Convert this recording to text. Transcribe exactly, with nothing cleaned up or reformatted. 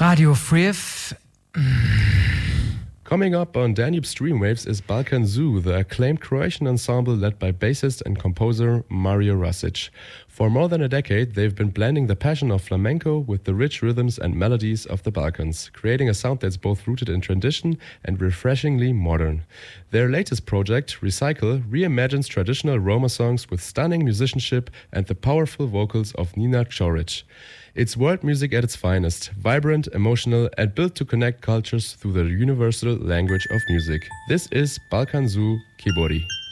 Radio Free-F. Coming up on Danube Streamwaves is Balkan Zoo, the acclaimed Croatian ensemble led by bassist and composer Mario Rasic. For more than a decade, they've been blending the passion of flamenco with the rich rhythms and melodies of the Balkans, creating a sound that's both rooted in tradition and refreshingly modern. Their latest project, Recycle, reimagines traditional Roma songs with stunning musicianship and the powerful vocals of Nina Čorić. It's world music at its finest, vibrant, emotional, and built to connect cultures through the universal language of music. This is Balkan Zoo Kibori.